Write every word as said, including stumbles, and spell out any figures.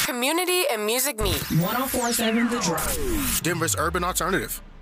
Community and music meet. one oh four point seven The Drive. Denver's urban alternative.